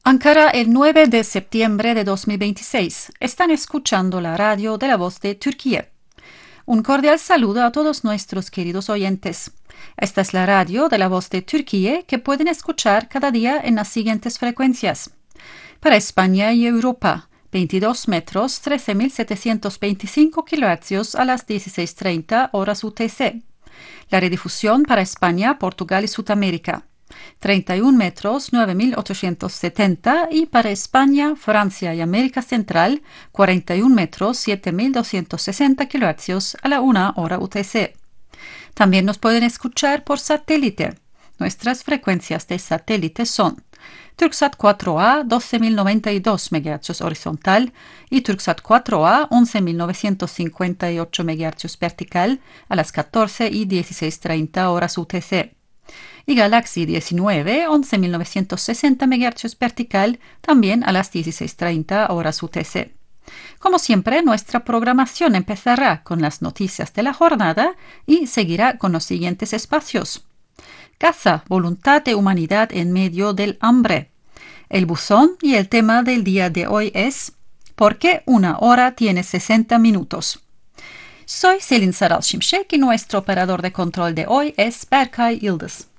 Ankara, el 9 de septiembre de 2026. Están escuchando la radio de la Voz de Turquía. Un cordial saludo a todos nuestros queridos oyentes. Esta es la radio de la Voz de Turquía que pueden escuchar cada día en las siguientes frecuencias. Para España y Europa, 22 metros, 13.725 kHz a las 16:30 horas UTC. La redifusión para España, Portugal y Sudamérica. 31 metros, 9.870 y para España, Francia y América Central, 41 metros, 7.260 kHz a la 1 hora UTC. También nos pueden escuchar por satélite. Nuestras frecuencias de satélite son Turksat 4A 12.092 MHz horizontal y Turksat 4A 11.958 MHz vertical a las 14 y 16:30 horas UTC. Y Galaxy 19 11.960 MHz vertical también a las 16:30 horas UTC. Como siempre, nuestra programación empezará con las noticias de la jornada y seguirá con los siguientes espacios. Caza, voluntad de humanidad en medio del hambre. El buzón y el tema del día de hoy es ¿por qué una hora tiene 60 minutos? Soy Selin Saral Şimşek y nuestro operador de control de hoy es Berkay Yıldız.